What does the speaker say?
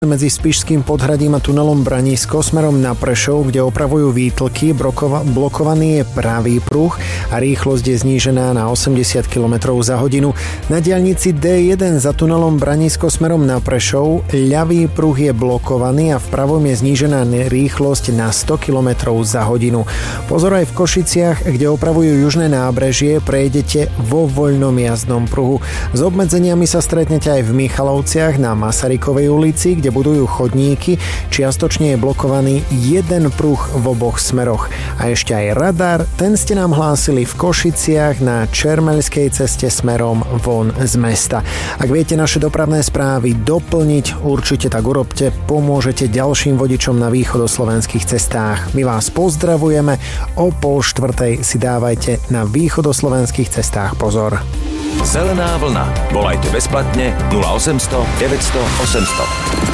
Medzi Spišským podhradím a tunelom Branisko smerom na Prešov, kde opravujú výtlky, blokovaný je pravý pruh a rýchlosť je znížená na 80 km za hodinu. Na diaľnici D1 za tunelom Branisko smerom na Prešov ľavý pruh je blokovaný a v pravom je znížená rýchlosť na 100 km za hodinu. Pozor aj v Košiciach, kde opravujú južné nábrežie, prejdete vo voľnom jazdnom pruhu. S obmedzeniami sa stretnete aj v Michalovciach na Masarykovej ulici, kde budujú chodníky, čiastočne je blokovaný jeden pruh v oboch smeroch. A ešte aj radar, ten ste nám hlásili v Košiciach na Čermeľskej ceste smerom von z mesta. Ak viete naše dopravné správy doplniť, určite tak urobte, pomôžete ďalším vodičom na východoslovenských cestách. My vás pozdravujeme, o 3:30 si dávajte na východoslovenských cestách pozor. Zelená vlna. Volajte bezplatne 0800 900 800.